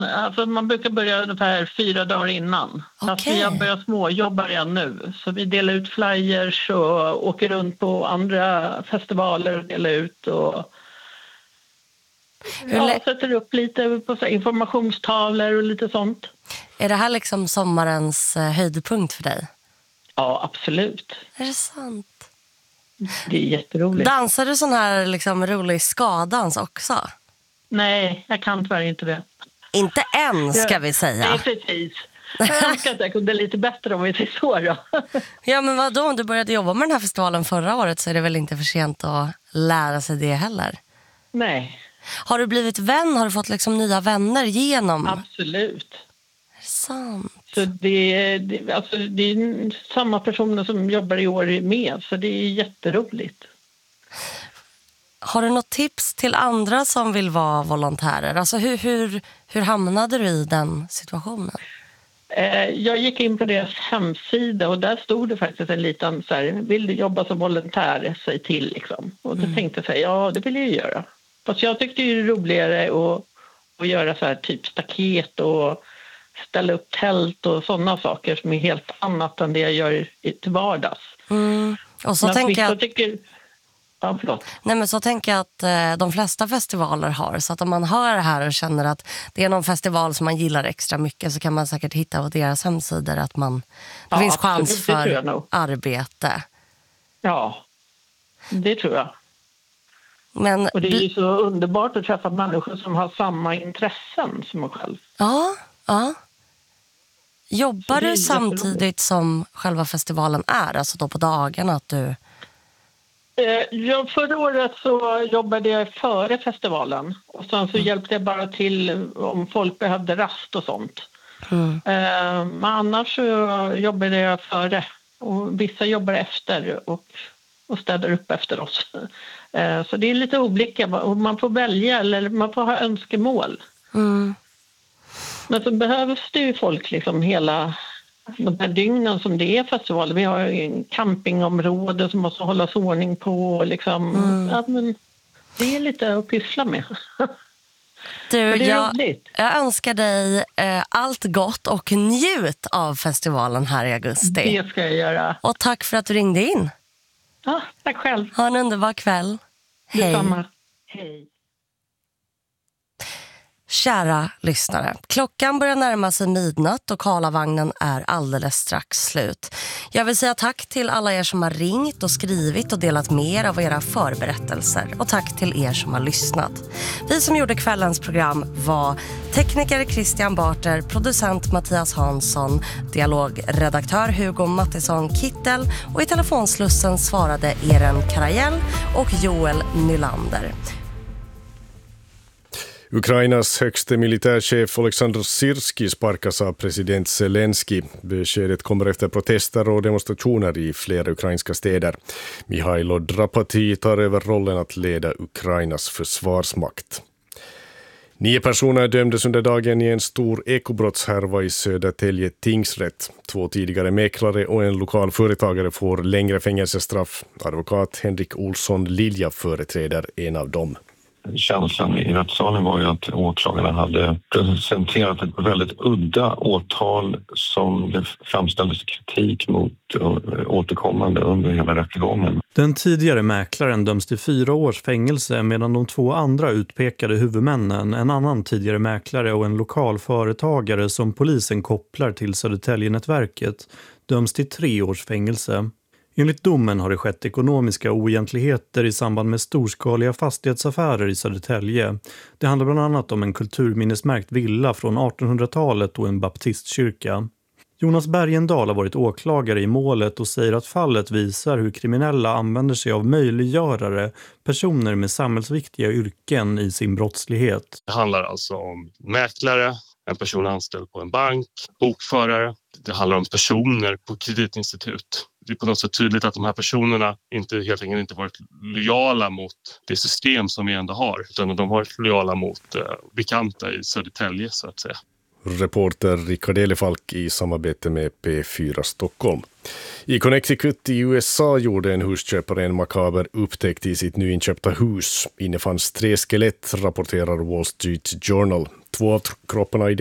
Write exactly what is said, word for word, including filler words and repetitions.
Alltså man brukar börja ungefär fyra dagar innan. Okay. Alltså jag börjar småjobba redan nu. Så vi delar ut flyers och åker runt på andra festivaler och delar ut. Och ja, sätter upp lite på så informationstavlor och lite sånt. Är det här liksom sommarens höjdpunkt för dig? Ja, absolut. Är det sant? Det är jätteroligt. Dansar du sån här liksom rolig skadans också? Nej, jag kan tyvärr inte det. Inte än, ska vi säga. Nej, precis. Jag önskar att jag kunde lite bättre om vi säger så då. Ja, men vadå? Om du började jobba med den här festivalen förra året så är det väl inte för sent att lära sig det heller? Nej. Har du blivit vän? Har du fått liksom nya vänner genom? Absolut. Är det sant? Så det är, det, alltså, det är samma personer som jobbar i år med, så det är jätteroligt. Har du något tips till andra som vill vara volontärer? Alltså hur, hur, hur hamnade du i den situationen? Eh, jag gick in på deras hemsida och där stod det faktiskt en liten så här, vill du jobba som volontär, säg till liksom. Och då mm. tänkte jag säga, ja det vill jag göra. Fast jag tyckte ju det är roligare att, att göra så här typ staket och ställa upp tält och sådana saker som är helt annat än det jag gör till vardags. Mm. Och så men tänker jag... Tycker... Ja, förlåt. Nej, men så tänker jag att eh, de flesta festivaler har. Så att om man hör det här och känner att det är någon festival som man gillar extra mycket så kan man säkert hitta på deras hemsidor att man, det ja, finns absolut, chans för arbete. Ja, det tror jag. Men, och det är ju så underbart att träffa människor som har samma intressen som man själv. Ja, ja. Jobbar du samtidigt som själva festivalen är? Alltså då på dagarna att du... Ja, förra året så jobbade jag före festivalen och sen så mm. hjälpte jag bara till om folk behövde rast och sånt. Mm. Men annars så jobbade jag före och vissa jobbar efter och, och städar upp efter oss. Så det är lite olika och man får välja eller man får ha önskemål. Mm. Men så behövs det ju folk liksom hela... de här dygnen som det är festival. Vi har en campingområde som måste hållas ordning på. Liksom. Mm. Ja, men det är lite att pyssla med. Du, det är jag, roligt. jag önskar dig eh, allt gott och njut av festivalen här i augusti. Det ska jag göra. Och tack för att du ringde in. Ja, tack själv. Ha en underbar kväll. Hej. Detsamma. Hej. Kära lyssnare, klockan börjar närma sig midnatt och Karlavagnen är alldeles strax slut. Jag vill säga tack till alla er som har ringt och skrivit och delat med er av era förberättelser. Och tack till er som har lyssnat. Vi som gjorde kvällens program var tekniker Christian Barter, producent Mattias Hansson, dialogredaktör Hugo Mattisson Kittel och i telefonslussen svarade Eren Karajell och Joel Nylander. Ukrainas högste militärchef Oleksandr Syrskij sparkas av president Zelensky. Beskedet kommer efter protester och demonstrationer i flera ukrainska städer. Mihailo Drapati tar över rollen att leda Ukrainas försvarsmakt. Nio personer dömdes under dagen i en stor ekobrottshärva i Södertälje tingsrätt. Två tidigare mäklare och en lokal företagare får längre fängelsestraff. Advokat Henrik Olsson Lilja företräder en av dem. Känslan i rättssalen var ju att åklagarna hade presenterat ett väldigt udda åtal som det framställdes kritik mot återkommande under hela rättegången. Den tidigare mäklaren döms till fyra års fängelse medan de två andra utpekade huvudmännen, en annan tidigare mäklare och en lokal företagare som polisen kopplar till Södertäljenätverket, döms till tre års fängelse. Enligt domen har det skett ekonomiska oegentligheter i samband med storskaliga fastighetsaffärer i Södertälje. Det handlar bland annat om en kulturminnesmärkt villa från artonhundratalet och en baptistkyrka. Jonas Bergendahl har varit åklagare i målet och säger att fallet visar hur kriminella använder sig av möjliggörare, personer med samhällsviktiga yrken i sin brottslighet. Det handlar alltså om mäklare, en person anställd på en bank, bokförare. Det handlar om personer på kreditinstitut. Det är på något sätt tydligt att de här personerna inte, helt enkelt inte varit lojala mot det system som vi ändå har. Utan de har varit lojala mot eh, bekanta i Södertälje så att säga. Reporter Rickard Elefalk i samarbete med P fyra Stockholm. I Connecticut i U S A gjorde en husköpare en makaber upptäckt i sitt nyinköpta hus. Inne fanns tre skelett, rapporterar Wall Street Journal. Två av kropparna